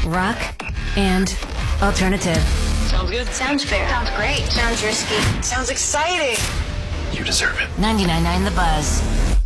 rock, and alternative. Sounds good. Sounds fair. Sounds great. Sounds risky. Sounds exciting. You deserve it. 99.9 The Buzz.